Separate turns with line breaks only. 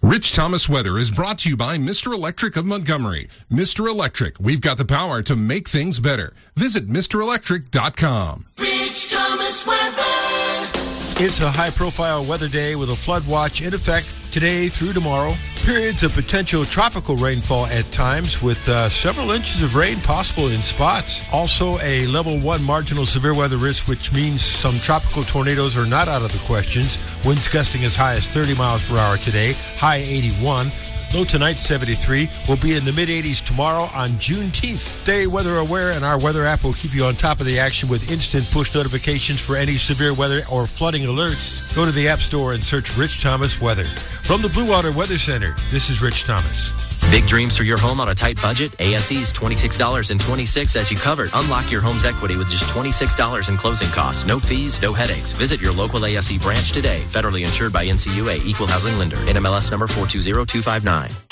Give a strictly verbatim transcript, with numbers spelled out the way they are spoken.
Rich Thomas Weather is brought to you by Mister Electric of Montgomery. Mister Electric, we've got the power to make things better. Visit Mister Electric dot com.
Rich Thomas Weather.
It's a high-profile weather day with a flood watch in effect today through tomorrow. Periods of potential tropical rainfall at times with uh, several inches of rain possible in spots. Also a level one marginal severe weather risk, which means some tropical tornadoes are not out of the questions. Winds gusting as high as thirty miles per hour today, high eighty-one. Low tonight, seventy-three. We'll be in the mid-eighties tomorrow on Juneteenth. Stay weather aware, and our weather app will keep you on top of the action with instant push notifications for any severe weather or flooding alerts. Go to the App Store and search Rich Thomas Weather. From the Blue Water Weather Center, this is Rich Thomas.
Big dreams for your home on a tight budget? A S E's twenty-six dollars and twenty-six cents as you covered. Unlock your home's equity with just twenty-six dollars in closing costs. No fees, no headaches. Visit your local A S E branch today. Federally insured by N C U A. Equal housing lender. N M L S number four two zero two five nine.